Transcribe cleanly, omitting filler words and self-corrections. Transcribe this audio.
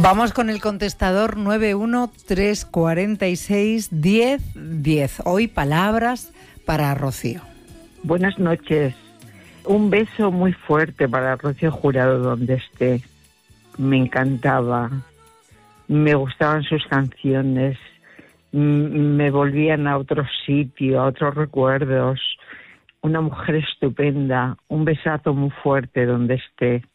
Vamos con el contestador 913461010. Hoy palabras para Rocío. Buenas noches. Un beso muy fuerte para Rocío Jurado donde esté. Me encantaba. Me gustaban sus canciones. Me volvían a otro sitio, a otros recuerdos. Una mujer estupenda. Un besazo muy fuerte donde esté.